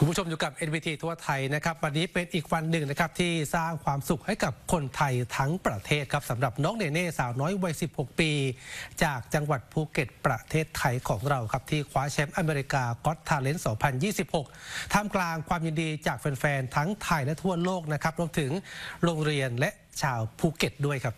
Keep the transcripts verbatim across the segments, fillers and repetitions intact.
คุณผู้ชมอยู่กับ เอ็น วี ที ทั่วไทยนะครับวันนี้เป็นอีกวันหนึ่งนะครับที่สร้างความสุขให้กับคนไทยทั้งประเทศครับสำหรับน้องเนเน่สาวน้อยวัยสิบหกปีจากจังหวัดภูเก็ตประเทศไทยของเราครับที่คว้าแชมป์อเมริกาก็อตทาเลนต์ สองพันยี่สิบหกท่ามกลางความยินดีจากแฟนๆทั้งไทยและทั่วโลกนะครับรวมถึงโรงเรียนและชาวภูเก็ตด้วยครับ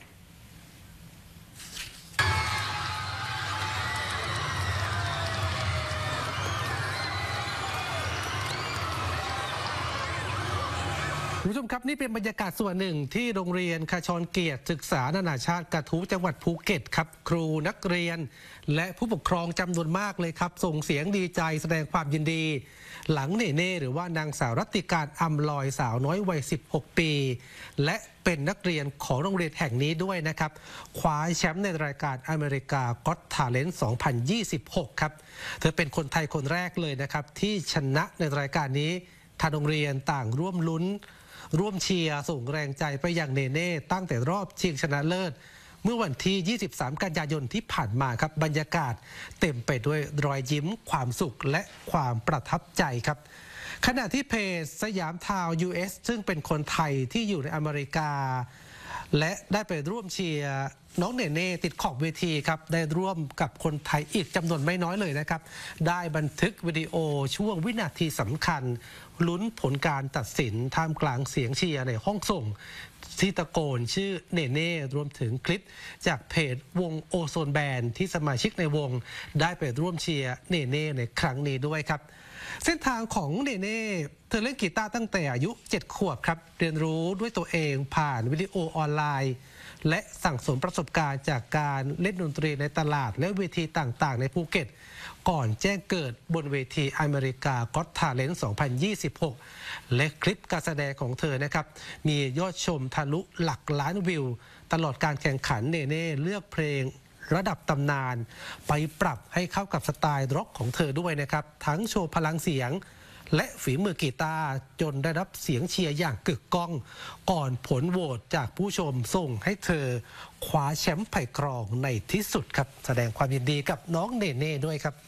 คุณผู้ชมครับนี่เป็นบรรยากาศส่วนหนึ่งที่โรงเรียนคชรเกียรติศึกษานานาชาติกระทู้จังหวัดภูเก็ตครับครูนักเรียนและผู้ปกครองจำนวนมากเลยครับส่งเสียงดีใจแสดงความยินดีหลังเนเน่หรือว่านางสาวรัตติการอำลอยสาวน้อยวัยสิบหกปีและเป็นนักเรียนของโรงเรียนแห่งนี้ด้วยนะครับคว้าแชมป์ในรายการอเมริกาก็อตทาเลนต์ สองพันยี่สิบหกครับเธอเป็นคนไทยคนแรกเลยนะครับที่ชนะในรายการนี้ทางโรงเรียนต่างร่วมลุ้นร่วมเชียร์ส่งแรงใจไปยังเนเน่ตั้งแต่รอบชิงชนะเลิศเมื่อวันที่ ยี่สิบสาม กันยายนที่ผ่านมาครับบรรยากาศเต็มไปด้วยรอยยิ้มความสุขและความประทับใจครับขณะที่เพจสยามทาวน์ ยู เอส ซึ่งเป็นคนไทยที่อยู่ในอเมริกาและได้ไปร่วมเชียร์น้องเนเน่ติดขอบเวทีครับได้ร่วมกับคนไทยอีกจำนวนไม่น้อยเลยนะครับได้บันทึกวิดีโอช่วงวินาทีสำคัญลุ้นผลการตัดสินท่ามกลางเสียงเชียร์ในห้องส่งที่ตะโกนชื่อเนเน่รวมถึงคลิปจากเพจวงโอโซนแบนด์ที่สมาชิกในวงได้ไปร่วมเชียร์เนเน่ในครั้งนี้ด้วยครับเส้นทางของเนเน่เธอเล่นกีตาร์ตั้งแต่อายุเจ็ดขวบครับเรียนรู้ด้วยตัวเองผ่านวิดีโอออนไลน์และสั่งสมประสบการณ์จากการเล่นดนตรีในตลาดและเวทีต่างๆในภูเก็ตก่อนแจ้งเกิดบนเวทีอเมริกาก็อตทาเลนต์ สองพันยี่สิบหกและคลิปการแสดงของเธอนะครับมียอดชมทะลุหลักล้านวิวตลอดการแข่งขันเนเน่เลือกเพลงระดับตำนานไปปรับให้เข้ากับสไตล์ร็อกของเธอด้วยนะครับทั้งโชว์พลังเสียงและฝีมือกีตาร์จนได้รับเสียงเชียร์อย่างกึกก้องก่อนผลโหวตจากผู้ชมส่งให้เธอคว้าแชมป์ไผ่ครองในที่สุดครับแสดงความยินดีกับน้องเนเน่ด้วยครับ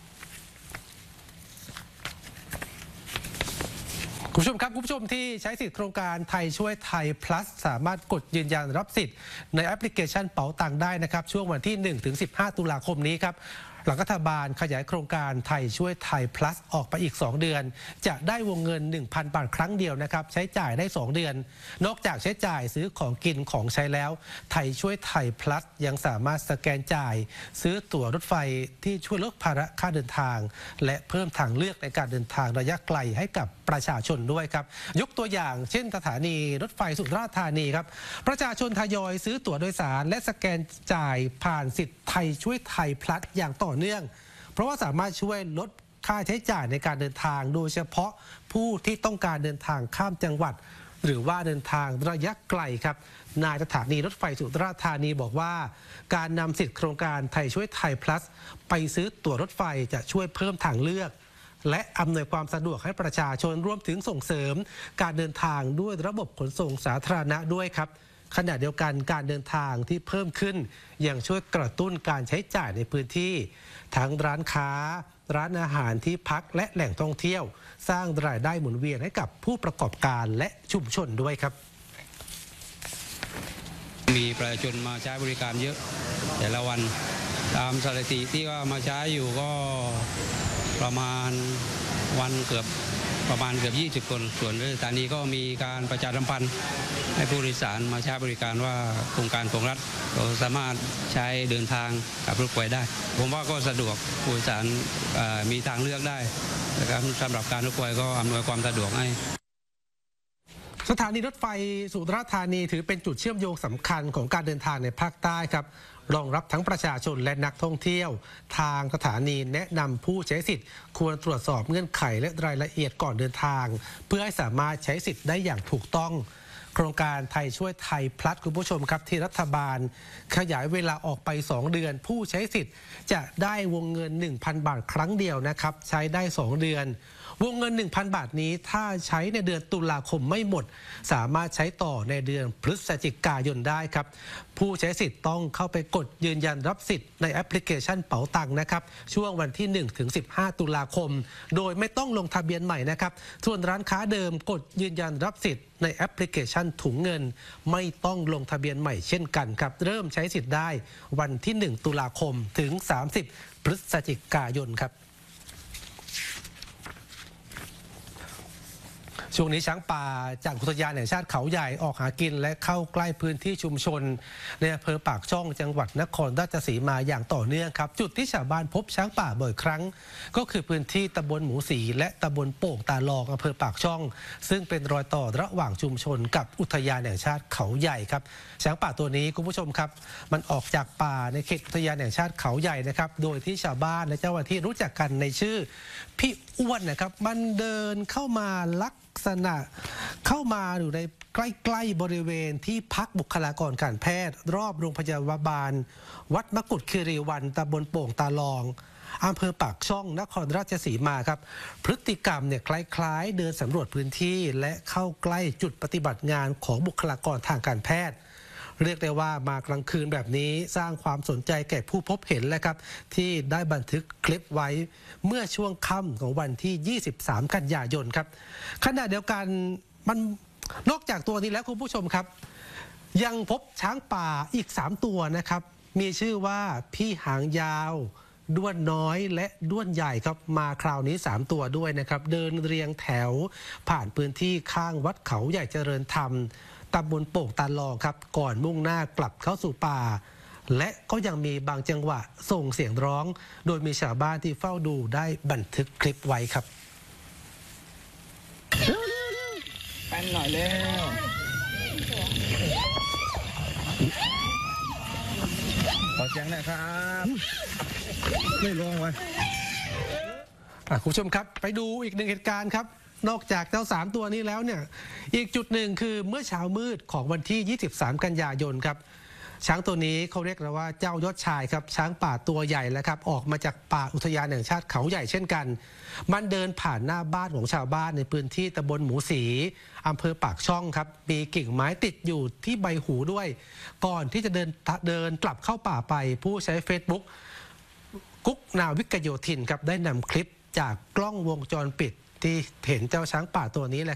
คุณผู้ชมครับคุณผู้ชมที่ใช้สิทธิโครงการไทยช่วยไทย plus สามารถกดยืนยันรับสิทธิ์ในแอปพลิเคชันเป๋าตังค์ได้นะครับช่วงวันที่ หนึ่งถึงสิบห้า ตุลาคมนี้ครับหลังรัฐบาลขยายโครงการไทยช่วยไทย plus ออกไปอีกสองเดือนจะได้วงเงิน หนึ่งพัน บาทครั้งเดียวนะครับใช้จ่ายได้สองเดือนนอกจากใช้จ่ายซื้อของกินของใช้แล้วไทยช่วยไทย plus ยังสามารถสแกนจ่ายซื้อตั๋วรถไฟที่ช่วยลดภาระค่าเดินทางและเพิ่มทางเลือกในการเดินทางระยะไกลให้กับประชาชนด้วยครับยกตัวอย่างเช่นสถานีรถไฟสุราษฎร์ธานีครับประชาชนทยอยซื้อตั๋วโดยสารและสแกนจ่ายผ่านสิทธิ์ไทยช่วยไทย plus อย่างต่อเนื่องเพราะว่าสามารถช่วยลดค่าใช้จ่ายในการเดินทางโดยเฉพาะผู้ที่ต้องการเดินทางข้ามจังหวัดหรือว่าเดินทางระยะไกลครับนายสถานีรถไฟสุราษฎร์ธานีบอกว่าการนำสิทธิโครงการไทยช่วยไทย plus ไปซื้อตั๋วรถไฟจะช่วยเพิ่มทางเลือกและอำนวยความสะดวกให้ประชาชนรวมถึงส่งเสริมการเดินทางด้วยระบบขนส่งสาธารณะด้วยครับขณะเดียวกันการเดินทางที่เพิ่มขึ้นยังช่วยกระตุ้นการใช้จ่ายในพื้นที่ทั้งร้านค้าร้านอาหารที่พักและแหล่งท่องเที่ยวสร้างรายได้หมุนเวียนให้กับผู้ประกอบการและชุมชนด้วยครับมีประชาชนมาใช้บริการเยอะแต่ละวันตามสถิติที่ว่ามาใช้อยู่ก็ประมาณวันเกือบประมาณเกือบยี่สิบคนส่วนสถานีก็มีการประชาสัมพันธ์ให้ผู้โดยสารมาใช้บริการว่าโครงการของรัฐเราสามารถใช้เดินทางกับรถไฟได้ผมว่าก็สะดวกผู้โดยสารมีทางเลือกได้นะครับสำหรับการรถไฟก็อำนวยความสะดวกให้สถานีรถไฟสุราษฎร์ธานีถือเป็นจุดเชื่อมโยงสำคัญของการเดินทางในภาคใต้ครับรองรับทั้งประชาชนและนักท่องเที่ยวทางสถานีแนะนำผู้ใช้สิทธิ์ควรตรวจสอบเงื่อนไขและรายละเอียดก่อนเดินทางเพื่อให้สามารถใช้สิทธิ์ได้อย่างถูกต้องโครงการไทยช่วยไทย plus คุณผู้ชมครับที่รัฐบาลขยายเวลาออกไปสองเดือนผู้ใช้สิทธิ์จะได้วงเงิน หนึ่งพัน บาทครั้งเดียวนะครับใช้ได้สองเดือนวงเงิน หนึ่งพัน บาทนี้ถ้าใช้ในเดือนตุลาคมไม่หมดสามารถใช้ต่อในเดือนพฤศจิกายนได้ครับผู้ใช้สิทธิ์ต้องเข้าไปกดยืนยันรับสิทธิ์ในแอปพลิเคชันเป๋าตังค์นะครับช่วงวันที่ หนึ่งถึงสิบห้า ตุลาคมโดยไม่ต้องลงทะเบียนใหม่นะครับส่วนร้านค้าเดิมกดยืนยันรับสิทธิ์ในแอปพลิเคชันถุงเงินไม่ต้องลงทะเบียนใหม่เช่นกันครับเริ่มใช้สิทธิ์ได้วันที่ หนึ่ง ตุลาคมถึง สามสิบ พฤศจิกายนครับช่วงนี้ช้างป่าจากอุทยานแห่งชาติเขาใหญ่ออกหากินและเข้าใกล้พื้นที่ชุมชนในอำเภอปากช่องจังหวัดนครราชสีมาอย่างต่อเนื่องครับจุดที่ชาวบ้านพบช้างป่าบ่อยครั้งก็คือพื้นที่ตำบลหมูสีและตำบลโป่งตาลองอำเภอปากช่องซึ่งเป็นรอยต่อระหว่างชุมชนกับอุทยานแห่งชาติเขาใหญ่ครับช้างป่าตัวนี้คุณผู้ชมครับมันออกจากป่าในเขตอุทยานแห่งชาติเขาใหญ่นะครับโดยที่ชาวบ้านและเจ้าหน้าที่รู้จักกันในชื่อพี่อ้วนนะครับมันเดินเข้ามาลักลักษณะเข้ามาอยู่ในใกล้ๆบริเวณที่พักบุคลากรการแพทย์รอบโรงพยาบาลวัดมกุฎคีรีวันตำบลโป่งตาลองอำเภอปากช่องนครราชสีมาครับพฤติกรรมเนี่ยคล้ายๆเดินสำรวจพื้นที่และเข้าใกล้จุดปฏิบัติงานของบุคลากรทางการแพทย์เรียกได้ว่ามากลางคืนแบบนี้สร้างความสนใจแก่ผู้พบเห็นและครับที่ได้บันทึกคลิปไว้เมื่อช่วงค่ำของวันที่ ยี่สิบสาม กันยายนครับขณะเดียวกันมันนอกจากตัวนี้แล้วคุณผู้ชมครับยังพบช้างป่าอีกสามตัวนะครับมีชื่อว่าพี่หางยาวด้วนน้อยและด้วนใหญ่ครับมาคราวนี้สามตัวด้วยนะครับเดินเรียงแถวผ่านพื้นที่ข้างวัดเขาใหญ่เจริญธรรมตำบลโป่งตาลองครับก่อนมุ่งหน้ากลับเข้าสู่ป่าและก็ยังมีบางจังหวะส่งเสียงร้องโดยมีชาวบ้านที่เฝ้าดูได้บันทึกคลิปไว้ครับแป้นหน่อยเร็วขอเสียงหน่อยครับไม่ร้องไว้คุณผู้ชมครับไปดูอีกหนึ่งเหตุการณ์ครับนอกจากเจ้าสามตัวนี้แล้วเนี่ยอีกจุดหนึ่งคือเมื่อเช้ามืดของวันที่ ยี่สิบสาม กันยายนครับช้างตัวนี้เขาเรียกเราว่าเจ้ายอดชายครับช้างป่าตัวใหญ่แล้วครับออกมาจากป่าอุทยานแห่งชาติเขาใหญ่เช่นกันมันเดินผ่านหน้าบ้านของชาวบ้านในพื้นที่ตำบลหมูสีอำเภอปากช่องครับมีกิ่งไม้ติดอยู่ที่ใบหูด้วยก่อนที่จะเดินเดินกลับเข้าป่าไปผู้ใช้ Facebook กุ๊กนาวิกโยธินครับได้นำคลิปจากกล้องวงจรปิดที่เห็นเจ้าช้างป่าตัวนี้แหละ